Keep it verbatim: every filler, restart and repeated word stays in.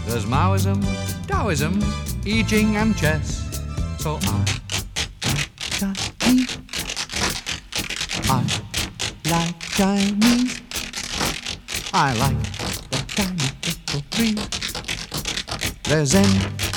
There's Maoism, Taoism, I Ching and chess. So I Chinese. I like Chinese. I like the Chinese little tree. There's Zen,